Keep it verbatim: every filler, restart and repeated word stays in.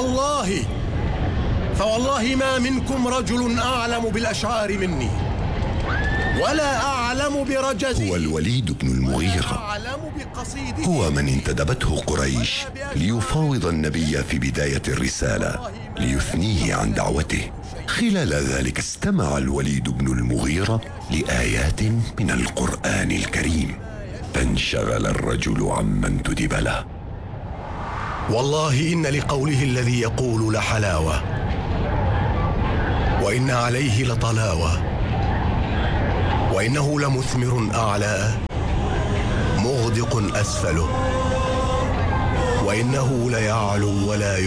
فوالله فوالله ما منكم رجل أعلم بالأشعار مني ولا أعلم برجزه. هو الوليد بن المغيرة، هو من انتدبته قريش ليفاوض النبي في بداية الرسالة ليثنيه عن دعوته. خلال ذلك استمع الوليد بن المغيرة لآيات من القرآن الكريم، فانشغل الرجل عما انتدب له. والله إن لقوله الذي يقول لحلاوة، وإن عليه لطلاوة، وإنه لمثمر أعلى مغدق أسفله، وإنه ليعلو ولا